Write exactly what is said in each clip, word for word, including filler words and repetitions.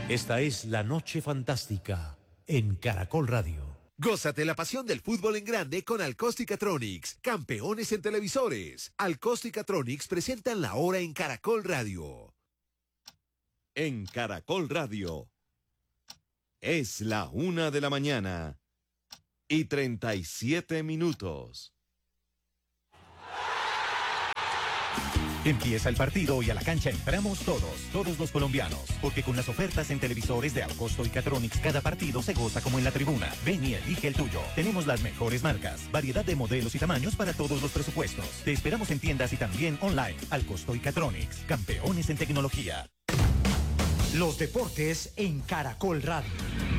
Esta es La Noche Fantástica en Caracol Radio. Gózate la pasión del fútbol en grande con Alcóstica-Tronics, campeones en televisores. Alcóstica-Tronics presentan la hora en Caracol Radio. En Caracol Radio es la una de la mañana y treinta y siete minutos. Empieza el partido y a la cancha entramos todos, todos los colombianos, porque con las ofertas en televisores de Alcosto y Catronics cada partido se goza como en la tribuna. Ven y elige el tuyo. Tenemos las mejores marcas, variedad de modelos y tamaños para todos los presupuestos. Te esperamos en tiendas y también online. Alcosto y Catronics, campeones en tecnología. Los deportes en Caracol Radio.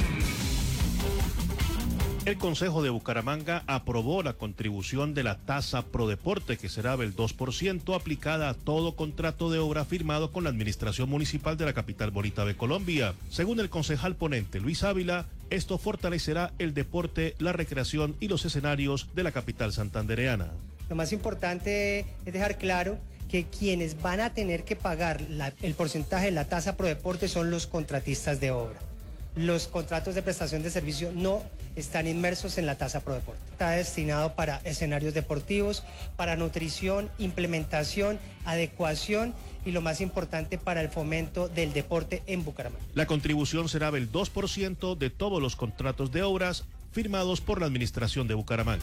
El Consejo de Bucaramanga aprobó la contribución de la tasa Prodeporte, que será del dos por ciento, aplicada a todo contrato de obra firmado con la Administración Municipal de la capital bonita de Colombia. Según el concejal ponente Luis Ávila, esto fortalecerá el deporte, la recreación y los escenarios de la capital santandereana. Lo más importante es dejar claro que quienes van a tener que pagar la, el porcentaje de la tasa Prodeporte son los contratistas de obra. Los contratos de prestación de servicio no están inmersos en la tasa Prodeporte. Está destinado para escenarios deportivos, para nutrición, implementación, adecuación y lo más importante para el fomento del deporte en Bucaramanga. La contribución será del dos por ciento de todos los contratos de obras firmados por la Administración de Bucaramanga.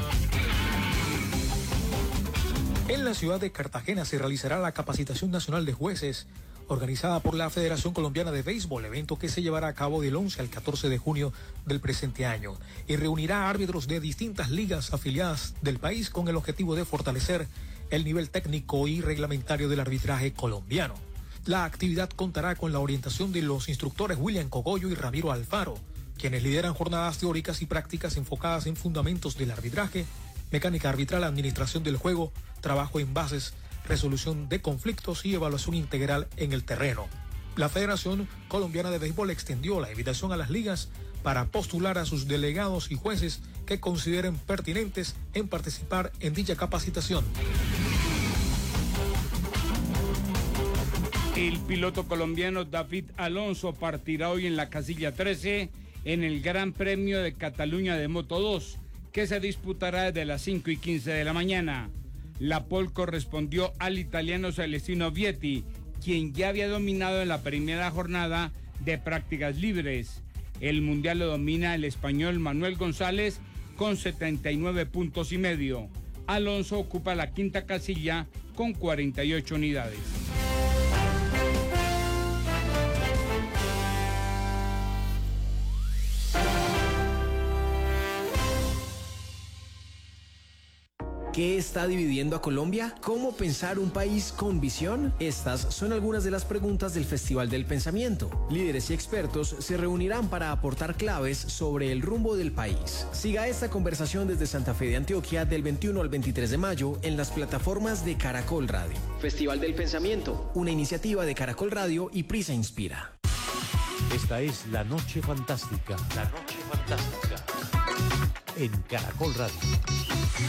En la ciudad de Cartagena se realizará la Capacitación Nacional de Jueces, organizada por la Federación Colombiana de Béisbol, evento que se llevará a cabo del once al catorce de junio del presente año y reunirá a árbitros de distintas ligas afiliadas del país con el objetivo de fortalecer el nivel técnico y reglamentario del arbitraje colombiano. La actividad contará con la orientación de los instructores William Cogollo y Ramiro Alfaro, quienes lideran jornadas teóricas y prácticas enfocadas en fundamentos del arbitraje, mecánica arbitral, administración del juego, trabajo en bases, resolución de conflictos y evaluación integral en el terreno. La Federación Colombiana de Béisbol extendió la invitación a las ligas para postular a sus delegados y jueces que consideren pertinentes en participar en dicha capacitación. El piloto colombiano David Alonso partirá hoy en la casilla trece en el Gran Premio de Cataluña de Moto dos, que se disputará desde las cinco y quince de la mañana. La pole correspondió al italiano Celestino Vietti, quien ya había dominado en la primera jornada de prácticas libres. El mundial lo domina el español Manuel González con setenta y nueve puntos y medio. Alonso ocupa la quinta casilla con cuarenta y ocho unidades. ¿Qué está dividiendo a Colombia? ¿Cómo pensar un país con visión? Estas son algunas de las preguntas del Festival del Pensamiento. Líderes y expertos se reunirán para aportar claves sobre el rumbo del país. Siga esta conversación desde Santa Fe de Antioquia del veintiuno al veintitrés de mayo en las plataformas de Caracol Radio. Festival del Pensamiento, una iniciativa de Caracol Radio y Prisa Inspira. Esta es La Noche Fantástica. La Noche Fantástica en Caracol Radio.